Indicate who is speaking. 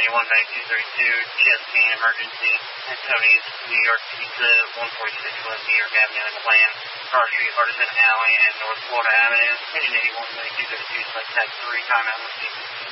Speaker 1: 1981-1932, Chesapeake emergency at Tony's New York Pizza, 146 West New York Avenue in Atlanta, Carr Street, Artisan Alley, and North Florida Avenue. Engine 81-1932, select tag 3, timeout.